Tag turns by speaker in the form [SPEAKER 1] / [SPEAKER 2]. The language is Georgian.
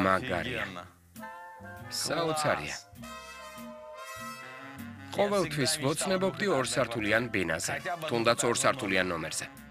[SPEAKER 1] მაგარია. საოცარია. ყოველთვის ვოცნებობდი 2 სართულიან ბინაზე, თუნდაც 2 სართულიან ნომერზე.